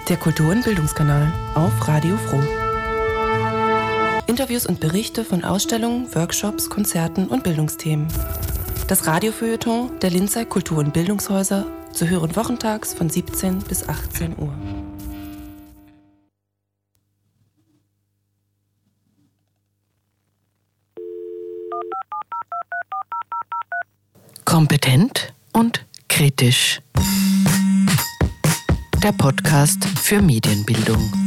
Der Kultur- und Bildungskanal auf Radio Froh. Interviews und Berichte von Ausstellungen, Workshops, Konzerten und Bildungsthemen. Das Radiofeuilleton der Linzer Kultur- und Bildungshäuser zu hören wochentags von 17 bis 18 Uhr. Kompetent und kritisch. Der Podcast für Medienbildung.